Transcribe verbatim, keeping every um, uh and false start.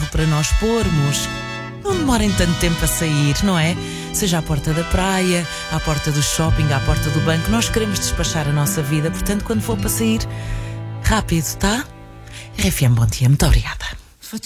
para nós pormos. Não demorem tanto tempo a sair, não é? Seja à porta da praia, à porta do shopping, à porta do banco. Nós queremos despachar a nossa vida, portanto, quando for para sair, rápido, tá? R F M, bom dia, muito obrigada.